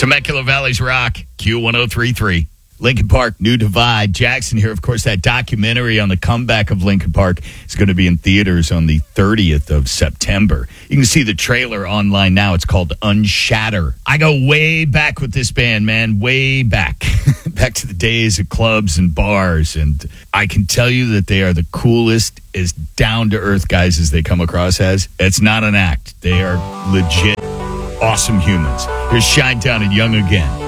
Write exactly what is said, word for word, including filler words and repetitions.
Temecula Valley's Rock, Q ten thirty-three. Lincoln Park, New Divide. Jackson here. Of course, that documentary on the comeback of Lincoln Park is going to be in theaters on the thirtieth of September. You can see the trailer online now. It's called Unshatter. I go way back with this band, man, way back. Back to the days of clubs and bars. And I can tell you that they are the coolest, as down-to-earth guys as they come across as. It's not an act. They are legit awesome humans. Here's Shine Down and Young Again.